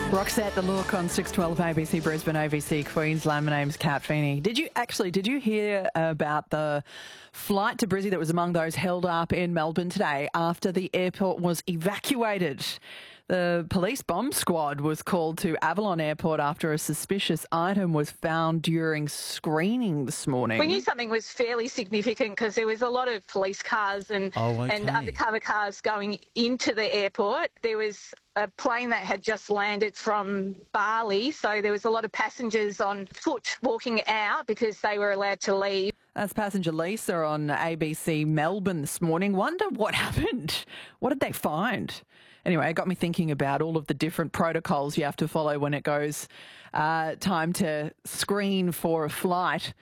Roxette, The Look on 612 ABC Brisbane, ABC Queensland. My name's Kat Feeney. Did you hear about the flight to Brizzy that was among those held up in Melbourne today after the airport was evacuated? The police bomb squad was called to Avalon Airport after a suspicious item was found during screening this morning. We knew something was fairly significant because there was a lot of police cars and undercover cars going into the airport. There was a plane that had just landed from Bali, so there was a lot of passengers on foot walking out because they were allowed to leave. That's passenger Lisa on ABC Melbourne this morning. Wonder what happened. What did they find? Anyway, it got me thinking about all of the different protocols you have to follow when it goes time to screen for a flight.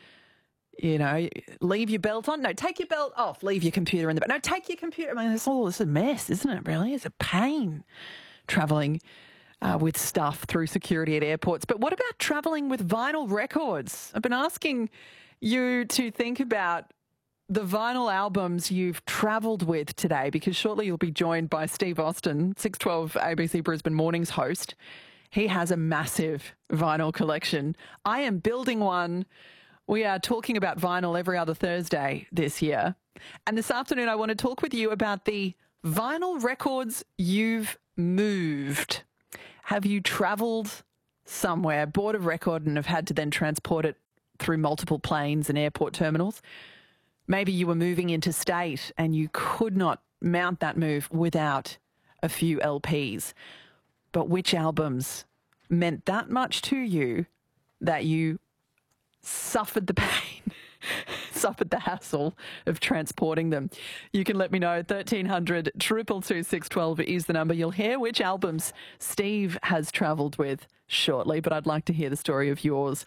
You know, leave your belt on. No, take your belt off. Leave your computer in the back. No, take your computer. I mean, it's a mess, isn't it, really? It's a pain travelling with stuff through security at airports. But what about travelling with vinyl records? I've been asking you to think about the vinyl albums you've travelled with today, because shortly you'll be joined by Steve Austin, 612 ABC Brisbane Mornings host. He has a massive vinyl collection. I am building one. We are talking about vinyl every other Thursday this year. And this afternoon I want to talk with you about the vinyl records you've moved. Have you travelled somewhere, bought a record and have had to then transport it through multiple planes and airport terminals? Maybe you were moving interstate and you could not mount that move without a few LPs. But which albums meant that much to you that you suffered the pain, suffered the hassle of transporting them? You can let me know. 1300 222 612 is the number. You'll hear which albums Steve has travelled with shortly, but I'd like to hear the story of yours.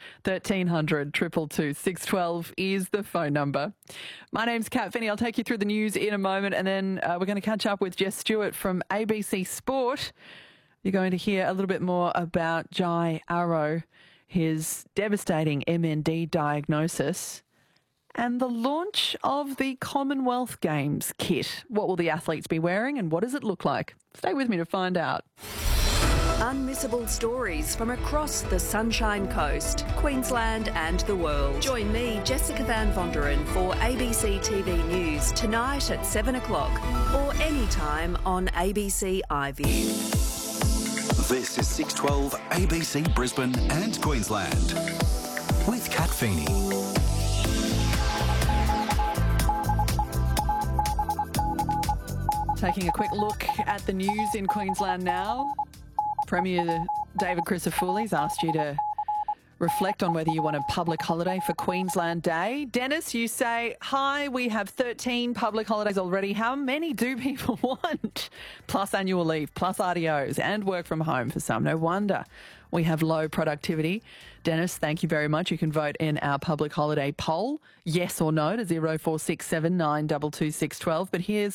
1300 222 612 is the phone number. My name's Kat Feeney. I'll take you through the news in a moment, and then we're going to catch up with Jess Stewart from ABC Sport. You're going to hear a little bit more about Jai Arrow, his devastating MND diagnosis, and the launch of the Commonwealth Games kit. What will the athletes be wearing and what does it look like? Stay with me to find out. Unmissable stories from across the Sunshine Coast, Queensland and the world. Join me, Jessica Van Vonderen, for ABC TV News tonight at 7 o'clock or anytime on ABC iView. This is 612 ABC Brisbane and Queensland with Kat Feeney. Taking a quick look at the news in Queensland now. Premier David Crisafulli's asked you to reflect on whether you want a public holiday for Queensland Day. Dennis, you say, hi, we have 13 public holidays already. How many do people want? Plus annual leave, plus RDOs and work from home for some. No wonder we have low productivity. Dennis, thank you very much. You can vote in our public holiday poll, yes or no, to 0467 922 612. But here's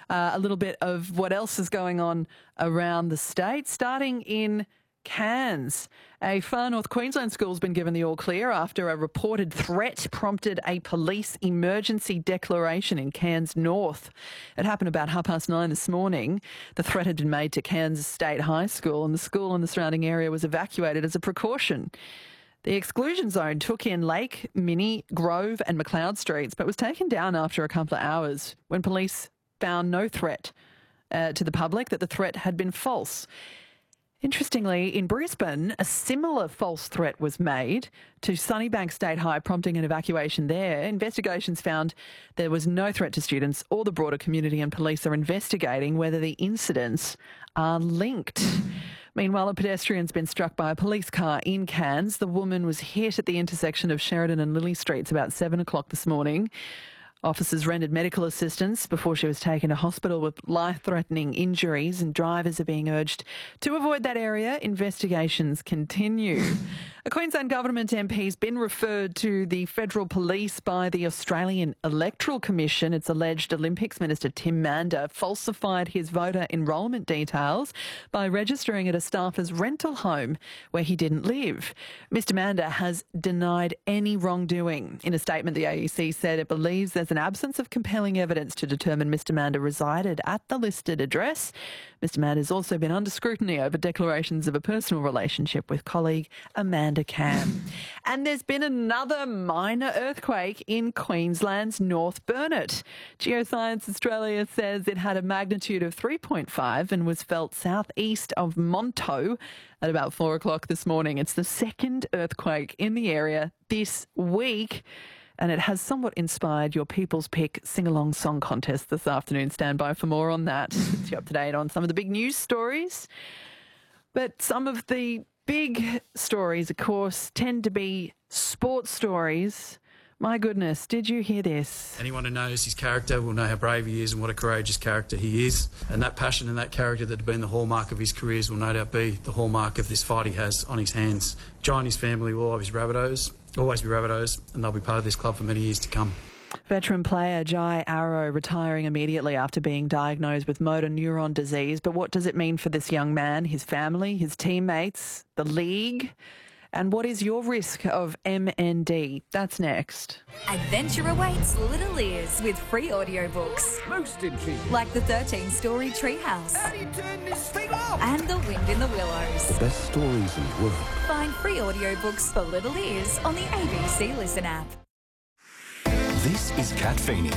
a little bit of what else is going on around the state, starting in Cairns. A Far North Queensland school has been given the all clear after a reported threat prompted a police emergency declaration in Cairns North. It happened about 9:30 this morning. The threat had been made to Cairns State High School, and the school and the surrounding area was evacuated as a precaution. The exclusion zone took in Lake, Minnie, Grove and McLeod streets, but was taken down after a couple of hours when police found no threat to the public, that the threat had been false. Interestingly, in Brisbane, a similar false threat was made to Sunnybank State High, prompting an evacuation there. Investigations found there was no threat to students or the broader community, and police are investigating whether the incidents are linked. Meanwhile, a pedestrian's been struck by a police car in Cairns. The woman was hit at the intersection of Sheridan and Lily Streets about 7 o'clock this morning. Officers rendered medical assistance before she was taken to hospital with life-threatening injuries, and drivers are being urged to avoid that area. Investigations continue. A Queensland Government MP has been referred to the Federal Police by the Australian Electoral Commission. It's alleged Olympics Minister Tim Mander falsified his voter enrolment details by registering at a staffer's rental home where he didn't live. Mr Mander has denied any wrongdoing. In a statement, the AEC said it believes there's an absence of compelling evidence to determine Mr Mander resided at the listed address. Mr. Mann has also been under scrutiny over declarations of a personal relationship with colleague Amanda Cam. And there's been another minor earthquake in Queensland's North Burnett. Geoscience Australia says it had a magnitude of 3.5 and was felt southeast of Monto at about 4 o'clock this morning. It's the second earthquake in the area this week, and it has somewhat inspired your People's Pick sing-along song contest this afternoon. Stand by for more on that. Keeps you up to date on some of the big news stories. But some of the big stories, of course, tend to be sports stories. My goodness, did you hear this? Anyone who knows his character will know how brave he is and what a courageous character he is. And that passion and that character that have been the hallmark of his careers will no doubt be the hallmark of this fight he has on his hands. Jai and his family will always be Rabbitohs, and they'll be part of this club for many years to come. Veteran player Jai Arrow retiring immediately after being diagnosed with motor neuron disease. But what does it mean for this young man, his family, his teammates, the league? And what is your risk of MND? That's next. Adventure awaits Little Ears with free audiobooks. Most intriguing. Like the 13-story Treehouse. How do you turn this thing off? And The Wind in the Willows. The best stories in the world. Find free audiobooks for Little Ears on the ABC Listen app. This is Kat Feeney.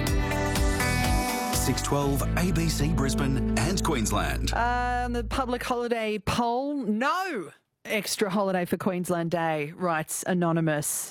612 ABC Brisbane and Queensland. The public holiday poll, no extra holiday for Queensland Day, writes Anonymous.